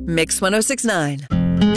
Mix 1069.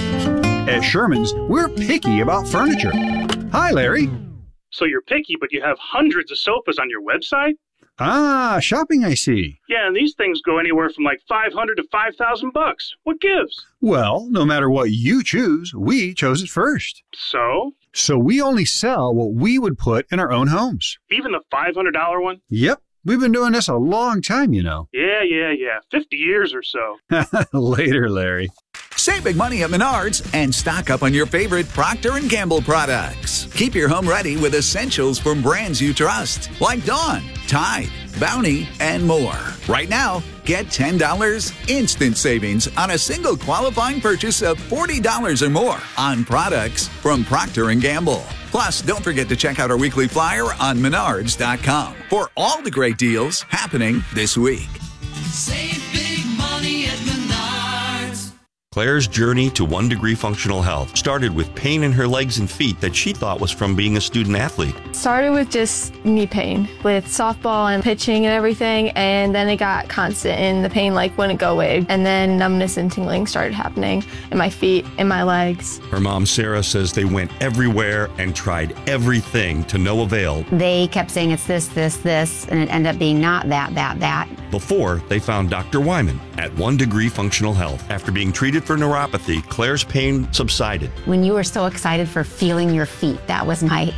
At Sherman's, we're picky about furniture. Hi, Larry. So you're picky, but you have hundreds of sofas on your website? Ah, shopping, I see. Yeah, and these things go anywhere from like $500 to $5,000. What gives? Well, no matter what you choose, we chose it first. So? So we only sell what we would put in our own homes. Even the $500 one? Yep. We've been doing this a long time, you know. Yeah. 50 years or so. Later, Larry. Save big money at Menards and stock up on your favorite Procter & Gamble products. Keep your home ready with essentials from brands you trust, like Dawn, Tide, Bounty, and more. Right now, get $10 instant savings on a single qualifying purchase of $40 or more on products from Procter & Gamble. Plus, don't forget to check out our weekly flyer on Menards.com for all the great deals happening this week. Save big money at Menards. Claire's journey to 1 Degree Functional Health started with pain in her legs and feet that she thought was from being a student athlete. Started with just knee pain with softball and pitching and everything, and then it got constant and the pain wouldn't go away. And then numbness and tingling started happening in my feet and my legs. Her mom, Sarah, says they went everywhere and tried everything to no avail. They kept saying it's this, and it ended up being not that. Before they found Dr. Wyman at 1 Degree Functional Health. After being treated for neuropathy, Claire's pain subsided. When you were so excited for feeling your feet, that was my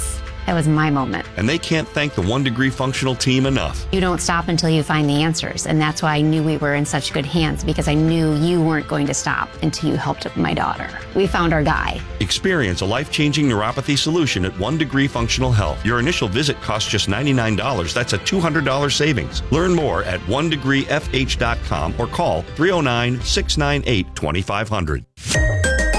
moment. And they can't thank the 1 Degree Functional team enough. You don't stop until you find the answers. And that's why I knew we were in such good hands, because I knew you weren't going to stop until you helped my daughter. We found our guy. Experience a life-changing neuropathy solution at 1 Degree Functional Health. Your initial visit costs just $99. That's a $200 savings. Learn more at onedegreefh.com or call 309-698-2500.